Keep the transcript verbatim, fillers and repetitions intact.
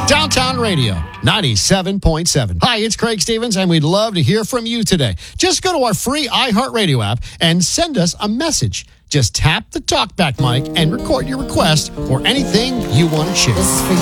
Downtown Radio, ninety-seven point seven. Hi, it's Craig Stevens, and we'd love to hear from you today. Just go to our free iHeartRadio app and send us a message. Just tap the talkback mic and record your request or anything you want to share. This is for